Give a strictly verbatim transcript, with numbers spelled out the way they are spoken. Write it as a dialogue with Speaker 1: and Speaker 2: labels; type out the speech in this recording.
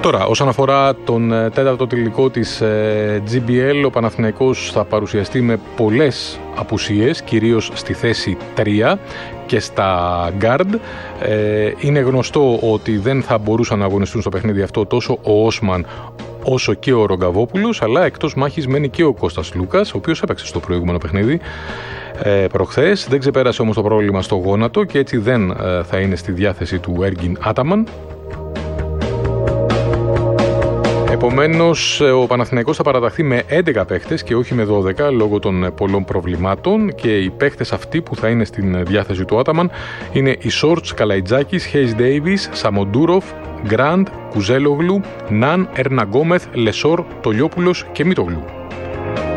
Speaker 1: Τώρα, όσον αφορά τον τέταρτο τελικό της τζι μπι ελ, ο Παναθηναϊκός θα παρουσιαστεί με πολλές απουσίες, κυρίως στη θέση τρία και στα guard. Ε, είναι γνωστό ότι δεν θα μπορούσαν να αγωνιστούν στο παιχνίδι αυτό τόσο ο Όσμαν όσο και ο Ρογκαβόπουλος, αλλά εκτός μάχης μένει και ο Κώστας Λούκας, ο οποίος έπαιξε στο προηγούμενο παιχνίδι ε, προχθές. Δεν ξεπέρασε όμως το πρόβλημα στο γόνατο και έτσι δεν ε, θα είναι στη διάθεση του Έργιν Άταμαν. Επομένως, ο Παναθηναϊκός θα παραταχθεί με έντεκα παίχτες και όχι με δώδεκα λόγω των πολλών προβλημάτων, και οι παίχτες αυτοί που θα είναι στην διάθεση του Άταμαν είναι οι Σόρτς, Καλαϊτζάκης, Χέις Ντέιβις, Σαμοντούροφ, Γκραντ, Κουζέλογλου, Ναν, Ερναγκόμεθ, Λεσόρ, Τολιόπουλος και Μητογλου.